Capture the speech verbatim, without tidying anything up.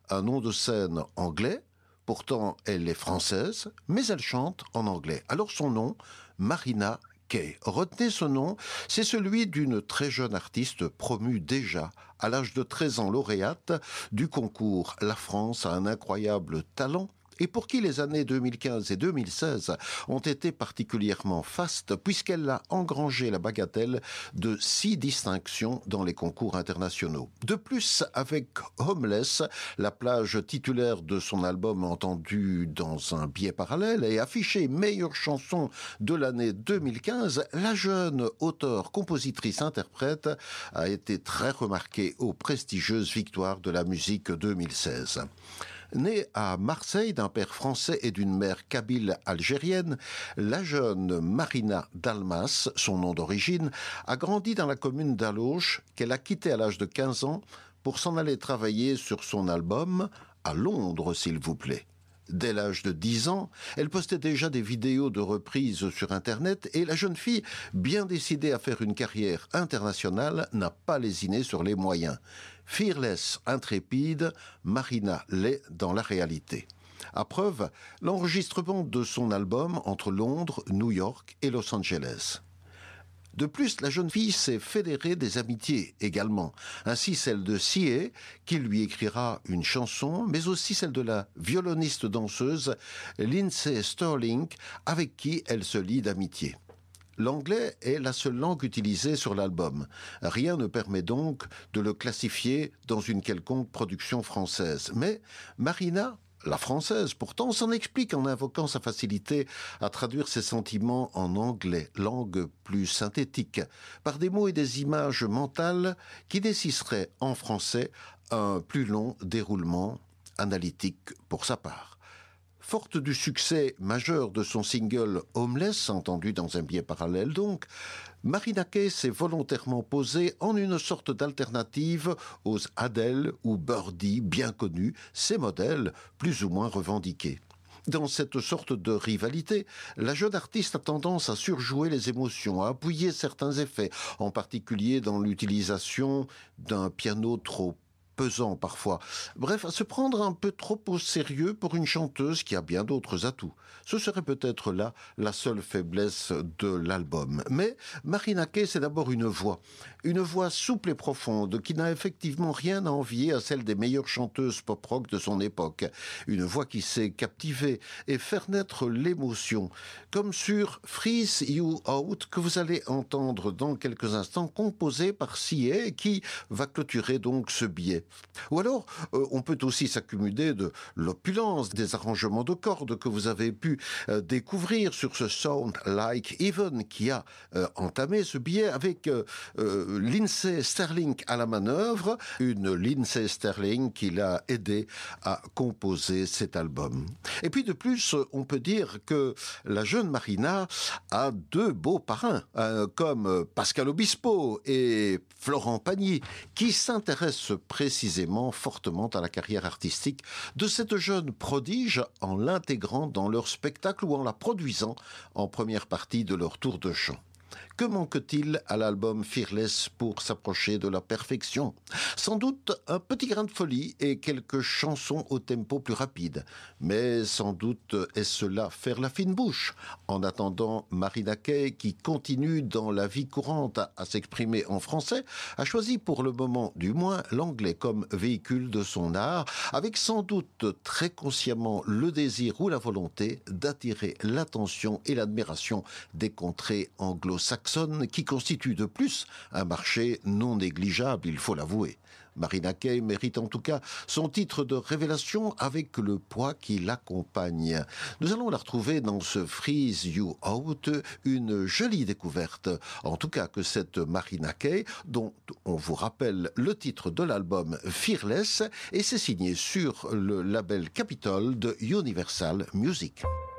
un nom de scène anglais. Pourtant, elle est française, mais elle chante en anglais. Alors son nom, Marina Kaye. Retenez ce nom, c'est celui d'une très jeune artiste promue déjà à l'âge de treize ans lauréate du concours La France a un incroyable talent, et pour qui les années deux mille quinze et deux mille seize ont été particulièrement fastes, puisqu'elle a engrangé la bagatelle de six distinctions dans les concours internationaux. De plus, avec Homeless, la plage titulaire de son album entendu dans un biais parallèle et affichée meilleure chanson de l'année deux mille quinze, la jeune auteure, compositrice, interprète a été très remarquée aux prestigieuses victoires de la musique deux mille seize. Née à Marseille d'un père français et d'une mère kabyle algérienne, la jeune Marina Dalmas, son nom d'origine, a grandi dans la commune d'Alloche qu'elle a quittée à l'âge de quinze ans pour s'en aller travailler sur son album à Londres, s'il vous plaît. Dès l'âge de dix ans, elle postait déjà des vidéos de reprises sur Internet et la jeune fille, bien décidée à faire une carrière internationale, n'a pas lésiné sur les moyens. Fearless, intrépide, Marina l'est dans la réalité. À preuve, l'enregistrement de son album entre Londres, New York et Los Angeles. De plus, la jeune fille s'est fédérée des amitiés également, ainsi celle de Sia, qui lui écrira une chanson, mais aussi celle de la violoniste danseuse Lindsey Stirling, avec qui elle se lie d'amitié. L'anglais est la seule langue utilisée sur l'album. Rien ne permet donc de le classifier dans une quelconque production française. Mais Marina, la française, pourtant, s'en explique en invoquant sa facilité à traduire ses sentiments en anglais, langue plus synthétique, par des mots et des images mentales qui nécessiteraient en français un plus long déroulement analytique pour sa part. Forte du succès majeur de son single « Homeless », entendu dans un biais parallèle donc, Marina Kaye s'est volontairement posée en une sorte d'alternative aux Adele ou Birdie bien connus, ces modèles plus ou moins revendiqués. Dans cette sorte de rivalité, la jeune artiste a tendance à surjouer les émotions, à appuyer certains effets, en particulier dans l'utilisation d'un piano trop pesant parfois. Bref, à se prendre un peu trop au sérieux pour une chanteuse qui a bien d'autres atouts. Ce serait peut-être là la seule faiblesse de l'album. Mais Marina Kaye, c'est d'abord une voix. Une voix souple et profonde qui n'a effectivement rien à envier à celle des meilleures chanteuses pop-rock de son époque. Une voix qui sait captiver et faire naître l'émotion. Comme sur Freeze You Out, que vous allez entendre dans quelques instants, composé par Sia, qui va clôturer donc ce billet. Ou alors, euh, on peut aussi s'accumuler de l'opulence des arrangements de cordes que vous avez pu euh, découvrir sur ce Sound Like Heaven qui a euh, entamé ce billet avec euh, euh, Lindsey Stirling à la manœuvre, une Lindsey Stirling qui l'a aidé à composer cet album. Et puis de plus, on peut dire que la jeune Marina a deux beaux parrains, euh, comme Pascal Obispo et Florent Pagny, qui s'intéressent précisément précisément fortement à la carrière artistique de cette jeune prodige en l'intégrant dans leur spectacle ou en la produisant en première partie de leur tour de chant. Que manque-t-il à l'album Fearless pour s'approcher de la perfection ? Sans doute un petit grain de folie et quelques chansons au tempo plus rapide. Mais sans doute est-ce là faire la fine bouche. En attendant, Marina Kaye, qui continue dans la vie courante à, à s'exprimer en français, a choisi pour le moment du moins l'anglais comme véhicule de son art, avec sans doute très consciemment le désir ou la volonté d'attirer l'attention et l'admiration des contrées anglo-saxonnes qui constitue de plus un marché non négligeable, il faut l'avouer. Marina Kaye mérite en tout cas son titre de révélation avec le poids qui l'accompagne. Nous allons la retrouver dans ce Freeze You Out, une jolie découverte. En tout cas que cette Marina Kaye, dont on vous rappelle le titre de l'album Fearless, et c'est signé sur le label Capitol de Universal Music.